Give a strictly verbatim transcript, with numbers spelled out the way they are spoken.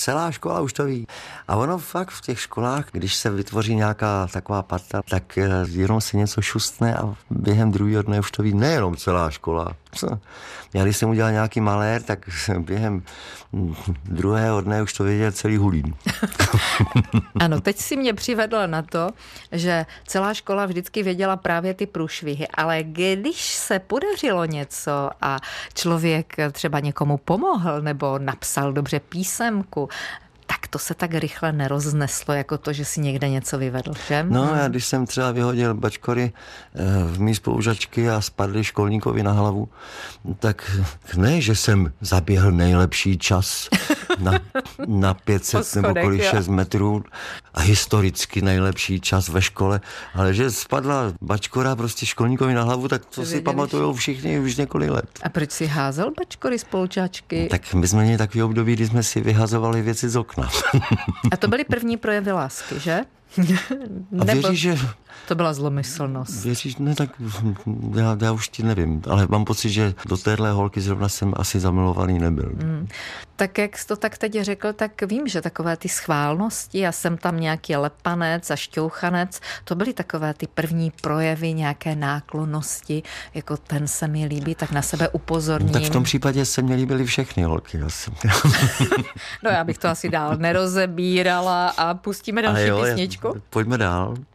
celá škola už to ví. A ono fakt v těch školách, když se vytvoří nějaká taková parta, tak jenom se něco šustne a během druhého dne už to ví nejenom celá škola. Já když jsem udělal nějaký malér, tak během druhého dne už to věděl celý Hulín. Ano, teď si mě přivedla na to, že celá škola vždycky věděla právě ty průšvihy, ale když se podařilo něco a člověk třeba někomu pomohl nebo napsal dobře písemku, tak to se tak rychle nerozneslo, jako to, že si někde něco vyvedl, že? No, já když jsem třeba vyhodil bačkory v mý spolužačky a spadly školníkovi na hlavu, tak ne, že jsem zaběhl nejlepší čas na, na pět set schodek, nebo kolik šest metrů a historicky nejlepší čas ve škole, ale že spadla bačkora prostě školníkovi na hlavu, tak to Věděli si pamatujou všichni už několik let. A proč si házel bačkory spolužáčky? Tak my jsme měli takový období, kdy jsme si vyhazovali věci z okna. A to byly první projevy lásky, že? A věříš, že... To byla zlomyslnost. Věříš, ne, tak já, já už ti nevím, ale mám pocit, že do téhle holky zrovna jsem asi zamilovaný nebyl. Hmm. Tak jak jsi to tak teď řekl, tak vím, že takové ty schválnosti, já jsem tam nějaký lepanec a šťouchanec, to byly takové ty první projevy nějaké náklonnosti, jako ten se mi líbí, tak na sebe upozorním. Tak v tom případě se mě líbily všechny holky. Asi. No já bych to asi dál nerozebírala a pustíme další jo, písničku. Pojďme dál.